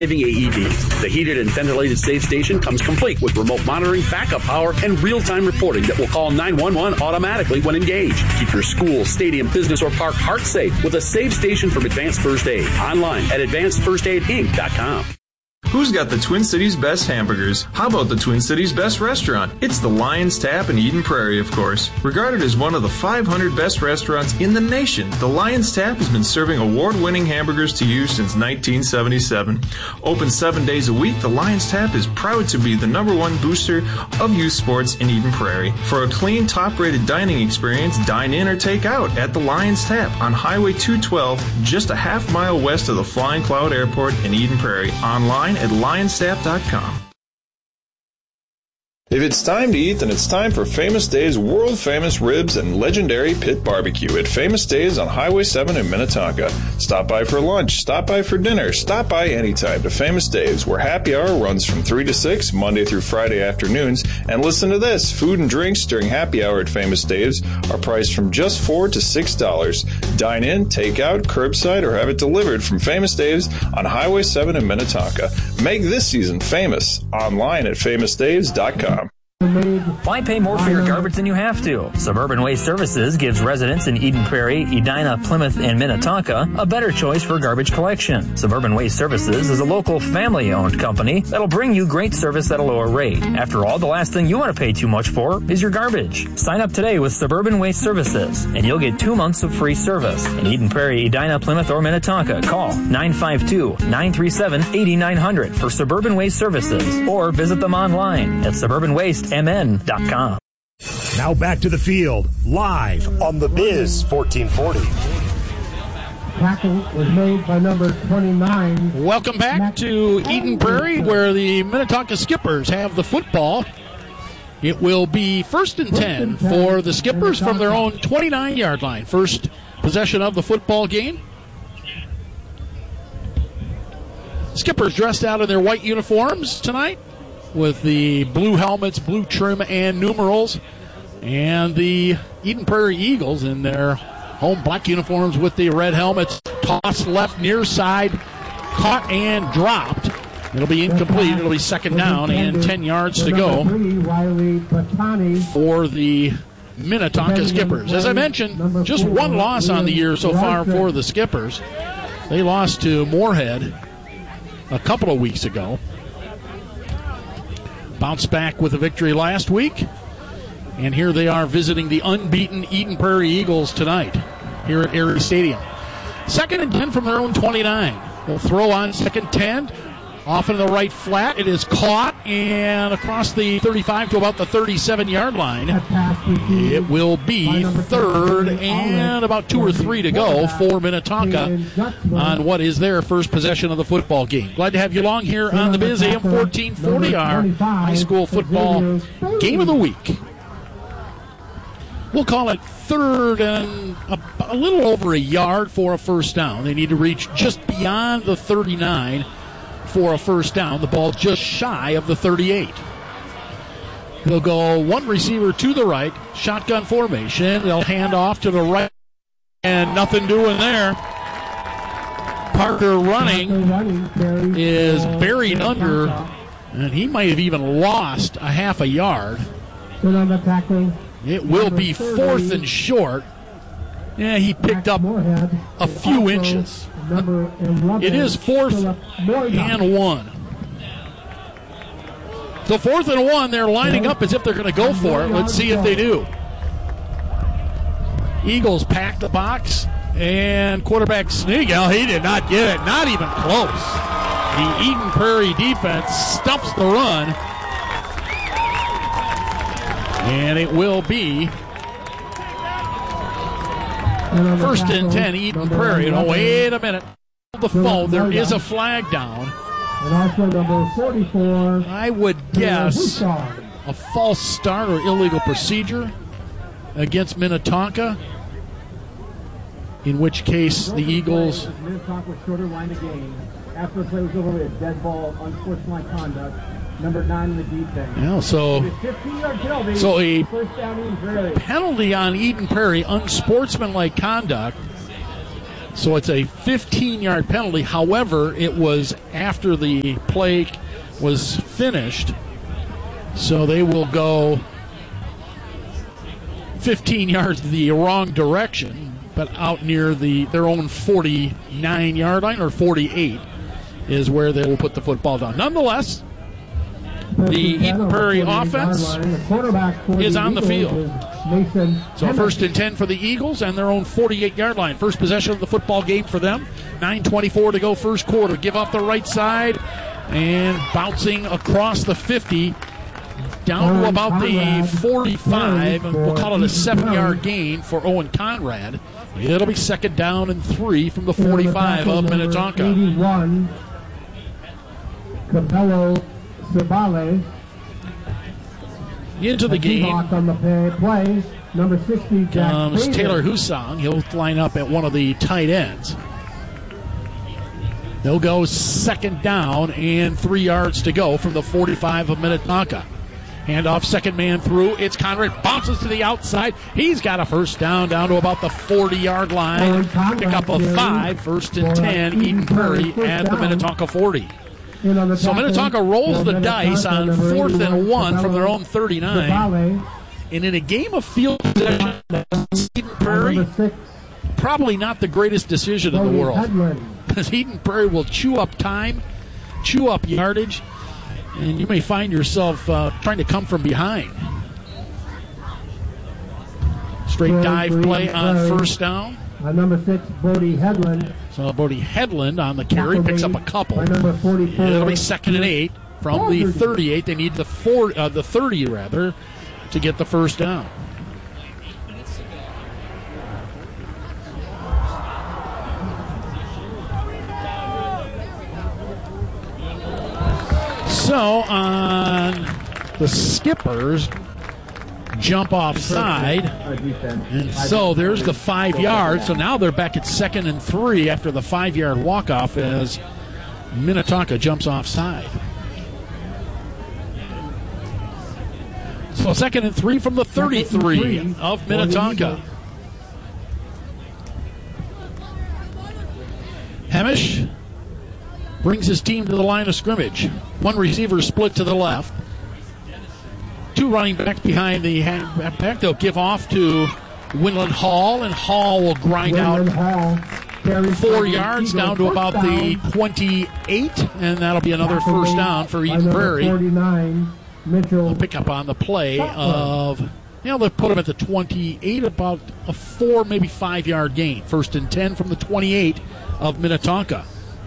AED. The heated and ventilated Save Station comes complete with remote monitoring, backup power, and real-time reporting that will call 911 automatically when engaged. Keep your school, stadium, business, or park heart safe with a Save Station from Advanced First Aid. Online at advancedfirstaidinc.com. Who's got the Twin Cities' best hamburgers? How about the Twin Cities' best restaurant? It's the Lion's Tap in Eden Prairie, of course. Regarded as one of the 500 best restaurants in the nation, the Lion's Tap has been serving award-winning hamburgers to you since 1977. Open 7 days a week, the Lion's Tap is proud to be the #1 booster of youth sports in Eden Prairie. For a clean, top-rated dining experience, dine in or take out at the Lion's Tap on Highway 212, just a half-mile west of the Flying Cloud Airport in Eden Prairie. Online at lionstap.com. If it's time to eat, then it's time for Famous Dave's world-famous ribs and legendary pit barbecue at Famous Dave's on Highway 7 in Minnetonka. Stop by for lunch, stop by for dinner, stop by anytime to Famous Dave's, where happy hour runs from 3 to 6, Monday through Friday afternoons. And listen to this, food and drinks during happy hour at Famous Dave's are priced from just $4 to $6. Dine in, take out, curbside, or have it delivered from Famous Dave's on Highway 7 in Minnetonka. Make this season famous. Online at famousdaves.com. Why pay more for your garbage than you have to? Suburban Waste Services gives residents in Eden Prairie, Edina, Plymouth, and Minnetonka a better choice for garbage collection. Suburban Waste Services is a local family-owned company that'll bring you great service at a lower rate. After all, the last thing you want to pay too much for is your garbage. Sign up today with Suburban Waste Services, and you'll get 2 months of free service. In Eden Prairie, Edina, Plymouth, or Minnetonka, call 952-937-8900 for Suburban Waste Services, or visit them online at suburbanwastemn.com. Now back to the field, live on the Biz 1440. Tackle was made by number 29. Welcome back to Eden Prairie, where the Minnetonka Skippers have the football. It will be 1st and 10 for the Skippers from their own 29-yard line. First possession of the football game. Skippers dressed out in their white uniforms tonight, with the blue helmets, blue trim, and numerals. And the Eden Prairie Eagles in their home black uniforms with the red helmets. Toss left near side, caught and dropped. It'll be incomplete. It'll be 2nd down and 10 yards to go for the Minnetonka Skippers. As I mentioned, just one loss on the year so far for the Skippers. They lost to Moorhead a couple of weeks ago. Bounced back with a victory last week. And here they are visiting the unbeaten Eden Prairie Eagles tonight here at Erie Stadium. 2nd and 10 from their own 29. They'll throw on 2nd 10. Off in the right flat. It is caught and across the 35 to about the 37-yard line. It will be 3rd and about 2 or 3 to go for Minnetonka on what is their first possession of the football game. Glad to have you along here on the Biz AM 1440, our high school football game of the week. We'll call it 3rd and a little over a yard for a first down. They need to reach just beyond the 39 for a first down. The ball just shy of the 38. They'll go one receiver to the right, shotgun formation. They'll hand off to the right, and nothing doing there. Parker running is buried under, and he might have even lost a half a yard. It will be 4th and short. Yeah, he picked up a few inches. It is 4th and 1. So 4th and 1, they're lining up as if they're going to go for it. Let's see if they do. Eagles pack the box, and quarterback Sneagel, he did not get it, not even close. The Eden Prairie defense stuffs the run, and it will be 1st and 10, Eden Prairie. Oh, wait a minute. The phone. There is a flag down. And also number 44. I would guess a false start or illegal procedure against Minnetonka, in which case the Eagles. Minnetonka shorter line of game. After the play was over with dead ball, unsportsmanlike conduct. Number 9 in the defense. Yeah, so a penalty on Eden Prairie, unsportsmanlike conduct. So it's a 15-yard penalty. However, it was after the play was finished. So they will go 15 yards the wrong direction, but out near their own 49-yard line, or 48 is where they will put the football down. Nonetheless, the Eden Prairie offense is on the field. So first and 10 for the Eagles and their own 48-yard line. First possession of the football game for them. 9:24 to go first quarter. Give off the right side and bouncing across the 50 down to about the 45. And we'll call it a 7-yard gain for Owen Conrad. It'll be second down and 3 from the 45 of Minnetonka. 81, Capello Cibale. Into the game On the play, number 60, comes Taylor Husong. He'll line up at one of the tight ends. They'll go second down and 3 yards to go from the 45 of Minnetonka. Handoff, second man through. It's Conrad. Bounces to the outside. He's got a first down to about the 40-yard line. Pick up a 5. First and 10. Eden Prairie at the Minnetonka 40. So Minnetonka rolls the dice on 4th and 1 from their own 39. And in a game of field possession, Eden Prairie, probably not the greatest decision in the world. Because Eden Prairie will chew up time, chew up yardage, and you may find yourself trying to come from behind. Straight dive play on first down. Number 6, Bodie Headland. So Bodie Headland on the carry, picks up a couple. It'll be second and 8 from the 38. They need the 30 rather to get the first down. So on the Skippers, jump offside, and so there's the 5 yards. So now they're back at second and 3 after the 5-yard walk-off as Minnetonka jumps offside. So second and 3 from the 33 of Minnetonka. Hemish brings his team to the line of scrimmage. One receiver split to the left. 2 running backs behind the back. They'll give off to Winland Hall, and Hall will grind out 4 yards down to about the 28, and that'll be another first down for Eden Prairie. They'll pick up on the play of, they'll put him at the 28, about a 4, maybe 5-yard gain. First and 10 from the 28 of Minnetonka.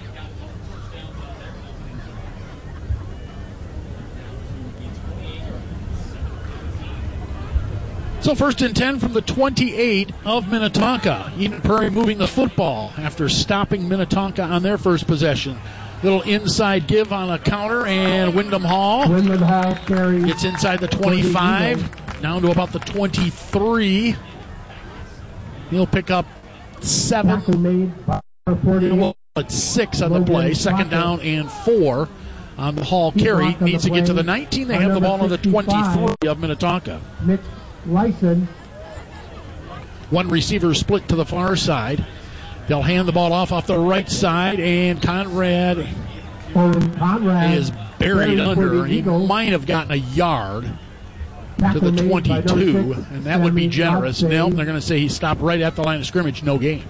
So first and 10 from the 28 of Minnetonka. Eden Prairie moving the football after stopping Minnetonka on their first possession. Little inside give on a counter, and Wyndham Hall gets inside the 25, down to about the 23. He'll pick up 7. It's 6 on the play. Second down and 4 on the Hall carry. Needs to get to the 19. They have the ball on the 23 of Minnetonka. Lyson. One receiver split to the far side. They'll hand the ball off the right side, and Conrad is buried under. He might have gotten a yard to the 22, and that would be generous. No, they're going to say he stopped right at the line of scrimmage, no gain.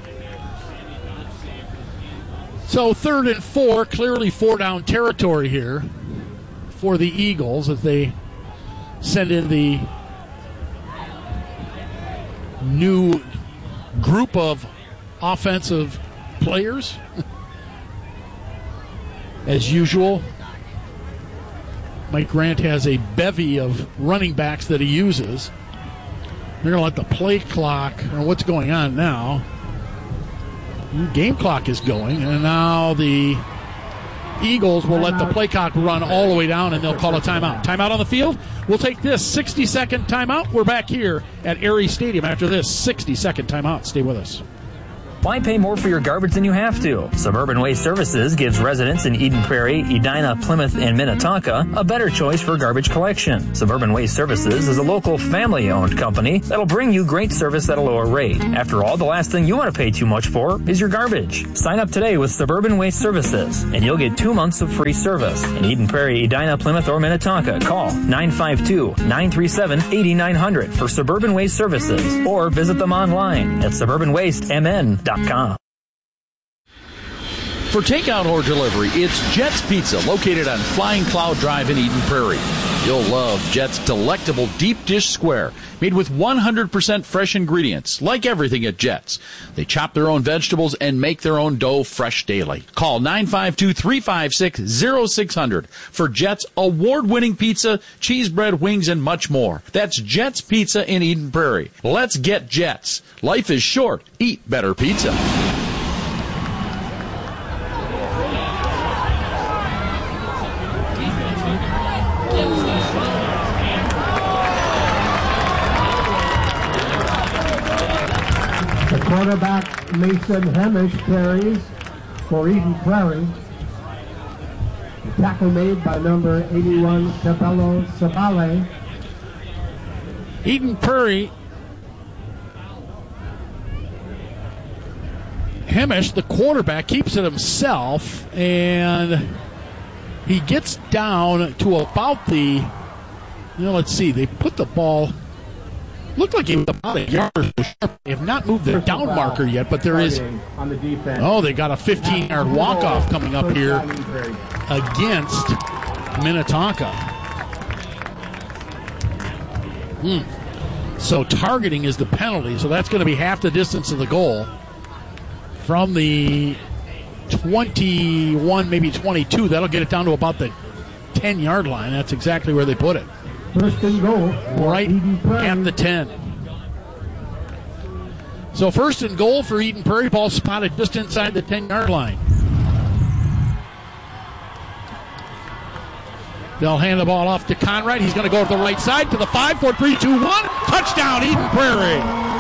So 3rd and 4, clearly 4-down territory here for the Eagles as they send in the new group of offensive players. As usual, Mike Grant has a bevy of running backs that he uses. They're going to let the play clock, or what's going on now, game clock is going, and now the Eagles will let the play clock run all the way down, and they'll call a timeout. Timeout on the field. We'll take this 60-second timeout. We're back here at Aerie Stadium after this 60-second timeout. Stay with us. Why pay more for your garbage than you have to? Suburban Waste Services gives residents in Eden Prairie, Edina, Plymouth, and Minnetonka a better choice for garbage collection. Suburban Waste Services is a local family-owned company that'll bring you great service at a lower rate. After all, the last thing you want to pay too much for is your garbage. Sign up today with Suburban Waste Services, and you'll get 2 months of free service. In Eden Prairie, Edina, Plymouth, or Minnetonka, call 952-937-8900 for Suburban Waste Services, or visit them online at suburbanwastemn.com. For takeout or delivery, it's Jet's Pizza, located on Flying Cloud Drive in Eden Prairie. You'll love Jet's delectable deep dish square, made with 100% fresh ingredients, like everything at Jet's. They chop their own vegetables and make their own dough fresh daily. Call 952-356-0600 for Jet's award-winning pizza, cheese bread, wings, and much more. That's Jet's Pizza in Eden Prairie. Let's get Jet's. Life is short. Eat better pizza. Quarterback Mason Hemish carries for Eden Prairie. The tackle made by number 81, Cabello Sabale. Eden Prairie. Hemish, the quarterback, keeps it himself, and he gets down to about the, let's see, they put the ball, looked like he was about a yard. They have not moved the down marker yet, but there is, on the defense. Oh, they got a 15-yard walk-off coming up here against Minnetonka. So targeting is the penalty, so that's going to be half the distance of the goal. From the 21, maybe 22, that'll get it down to about the 10-yard line. That's exactly where they put it. First and goal. Right at the 10. So first and goal for Eden Prairie. Ball spotted just inside the 10-yard line. They'll hand the ball off to Conrad. He's going to go to the right side to the 5, 4, 3, 2, 1. Touchdown, Eden Prairie.